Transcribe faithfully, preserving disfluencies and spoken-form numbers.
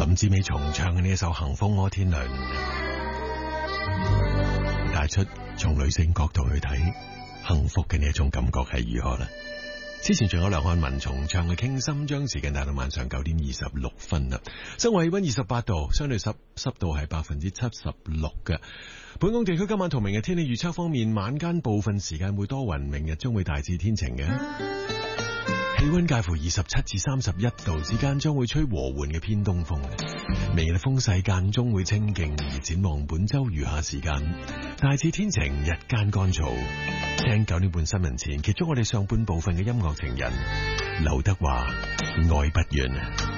林志美重唱嘅呢一首《幸福摩天輪》，帶出從女性角度去睇幸福嘅呢一種感覺係如何啦。之前仲有梁漢文重唱嘅《傾心》，將時間帶到晚上九點二十六分啦。室外氣溫二十八度，相對濕濕度係百分之七十六嘅。本港地區今晚同明日天氣預測方面，晚間部分時間會多雲，明日將會大致天晴嘅。氣溫介乎二十七至三十一度之間，將會吹和緩嘅偏東風。明日風勢間中會清勁，而展望本周餘下時間大致天晴，日間乾燥。聽九點半新聞前，結束我哋上半部分嘅音樂情人劉德華愛不完。